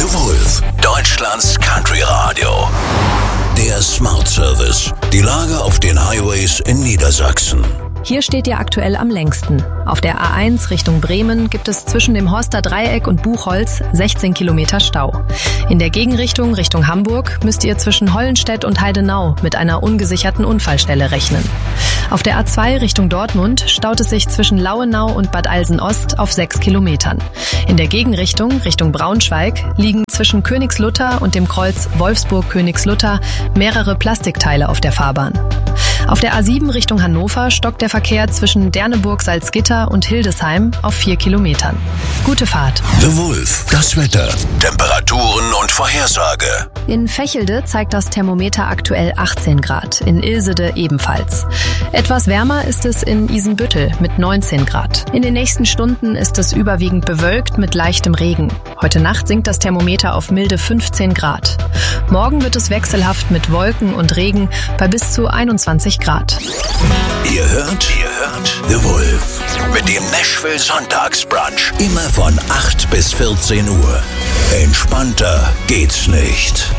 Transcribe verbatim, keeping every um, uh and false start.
The Wolf, Deutschlands Country Radio. Der Smart Service. Die Lage auf den Highways in Niedersachsen. Hier steht ihr aktuell am längsten. Auf der A eins Richtung Bremen gibt es zwischen dem Horster Dreieck und Buchholz sechzehn Kilometer Stau. In der Gegenrichtung Richtung Hamburg müsst ihr zwischen Hollenstedt und Heidenau mit einer ungesicherten Unfallstelle rechnen. Auf der A zwei Richtung Dortmund staut es sich zwischen Lauenau und Bad Alsen-Ost auf sechs Kilometern. In der Gegenrichtung Richtung Braunschweig liegen zwischen Königslutter und dem Kreuz Wolfsburg-Königslutter mehrere Plastikteile auf der Fahrbahn. Auf der A sieben Richtung Hannover stockt der Verkehr zwischen Derneburg-Salzgitter und Hildesheim auf vier Kilometern. Gute Fahrt. The Wolf, das Wetter, Temperaturen und Vorhersage. In Vechelde zeigt das Thermometer aktuell achtzehn Grad, in Ilsede ebenfalls. Etwas wärmer ist es in Isenbüttel mit neunzehn Grad. In den nächsten Stunden ist es überwiegend bewölkt mit leichtem Regen. Heute Nacht sinkt das Thermometer auf milde fünfzehn Grad. Morgen wird es wechselhaft mit Wolken und Regen bei bis zu einundzwanzig Grad. Ihr hört, ihr hört The Wolf mit dem Nashville Sonntagsbrunch. Immer von acht bis vierzehn Uhr. Entspannter geht's nicht.